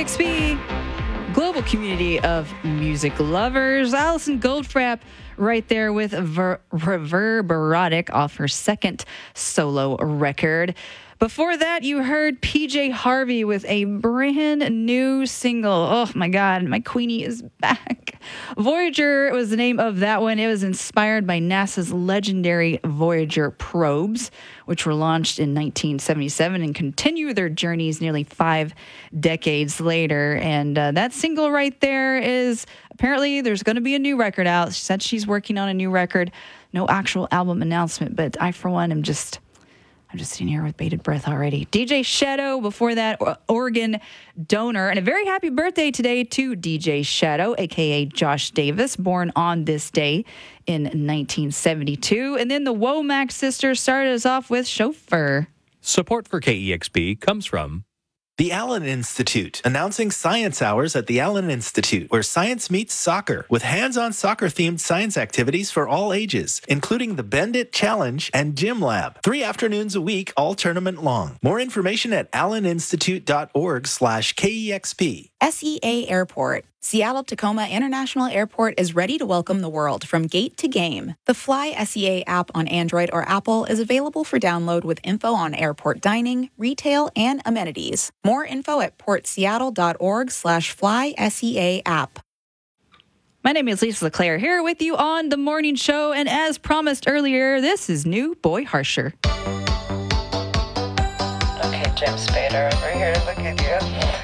KEXP, global community of music lovers. Alison Goldfrapp right there with Reverberotic off her second solo record. Before that, you heard PJ Harvey with a brand new single. Oh my God, my Queenie is back. Voyager was the name of that one. It was inspired by NASA's legendary Voyager probes, which were launched in 1977 and continue their journeys nearly 5 decades later. And that single right there is apparently there's going to be a new record out. She said she's working on a new record. No actual album announcement, but I, for one, I'm just sitting here with bated breath already. DJ Shadow, before that, Organ Donor. And a very happy birthday today to DJ Shadow, a.k.a. Josh Davis, born on this day in 1972. And then the Womack sisters started us off with Chauffeur. Support for KEXP comes from the Allen Institute, announcing Science Hours at the Allen Institute, where science meets soccer, with hands-on soccer-themed science activities for all ages, including the Bend It Challenge and Gym Lab. 3 afternoons a week, all tournament long. More information at alleninstitute.org/KEXP. SEA Airport. Seattle-Tacoma International Airport is ready to welcome the world from gate to game. The Fly SEA app on Android or Apple is available for download with info on airport dining, retail, and amenities. More info at portseattle.org/FlySEA app. My name is Lisa LeClaire, here with you on The Morning Show, and as promised earlier, this is new Boy Harsher. Okay, James Spader, we're here to look at you.